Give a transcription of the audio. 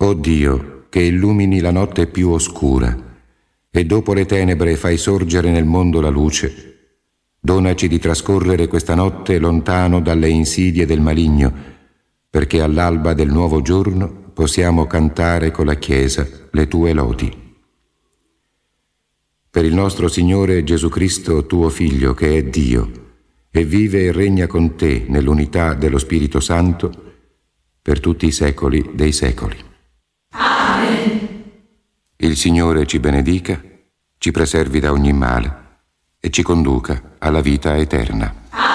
O Dio, che illumini la notte più oscura e dopo le tenebre fai sorgere nel mondo la luce, donaci di trascorrere questa notte lontano dalle insidie del maligno, perché all'alba del nuovo giorno possiamo cantare con la Chiesa le tue lodi. Per il nostro Signore Gesù Cristo, tuo Figlio, che è Dio, e vive e regna con te nell'unità dello Spirito Santo, per tutti i secoli dei secoli. Amen. Il Signore ci benedica, ci preservi da ogni male e ci conduca alla vita eterna.